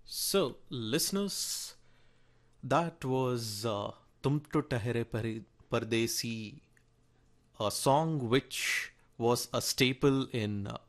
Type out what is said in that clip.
So, listeners, that was Tum To Tahre Pardesi, a song which was a staple in